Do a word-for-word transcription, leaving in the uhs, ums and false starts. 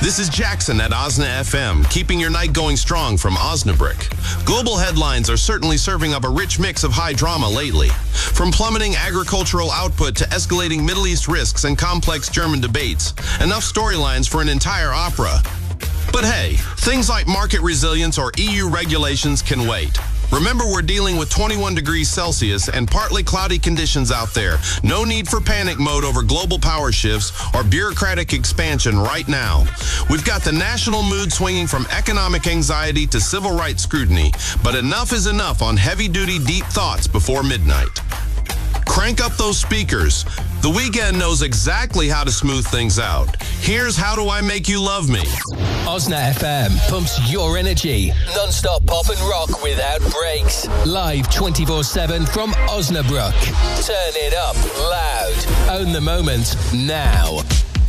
This is Jackson at Osna F M, keeping your night going strong from Osnabrück. Global headlines are certainly serving up a rich mix of high drama lately. From plummeting agricultural output to escalating Middle East risks and complex German debates, enough storylines for an entire opera. But hey, things like market resilience or E U regulations can wait. Remember, we're dealing with twenty-one degrees Celsius and partly cloudy conditions out there. No need for panic mode over global power shifts or bureaucratic expansion right now. We've got the national mood swinging from economic anxiety to civil rights scrutiny, but enough is enough on heavy-duty deep thoughts before midnight. Crank up those speakers. The weekend knows exactly how to smooth things out. Here's How Do I Make You Love Me? Osna F M pumps your energy. Non-stop pop and rock without breaks. Live twenty-four seven from Osnabrück. Turn it up loud. Own the moment now.